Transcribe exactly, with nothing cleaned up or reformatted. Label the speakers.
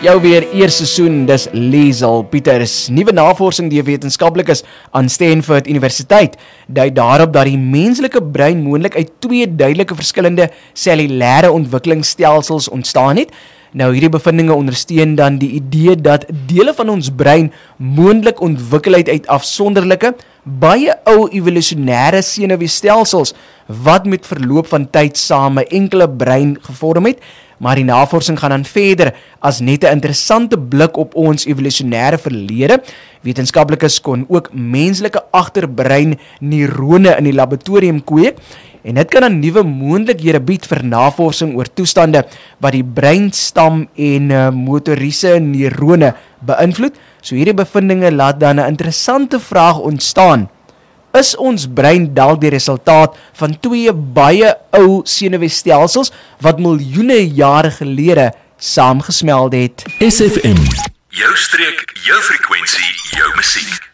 Speaker 1: Jou weer eerste seisoen, dis Liesel Pieters. Nuwe navorsing deur wetenskaplikes aan Stanford Universiteit dui daarop dat die menslike brein moontlik uit twee duidelike verskillende cellulêre ontwikkelingsstelsels ontstaan het. Nou hierdie bevindinge ondersteun dan die idee dat dele van ons brein moontlik ontwikkel het uit afsonderlike, baie ou evolusionêre senuweestelsels wat met verloop van tyd same enkele brein gevorm het. Maar die navorsing gaan dan verder as net 'n interessante blik op ons evolusionêre verlede. Wetenskaplikes kon ook menslike agterbrein neurone in die laboratorium kweek en dit kan dan nuwe moontlikhede bied vir navorsing oor toestande wat die breinstam en uh, motoriese neurone beïnvloed. So hierdie bevindinge laat dan 'n interessante vraag ontstaan. Is ons brein dalk die resultaat van twee baie ou senuweestelsels wat miljoene jare gelede saamgesmeld het?
Speaker 2: S F M. Jou streek, jou frekwensie, jou musiek.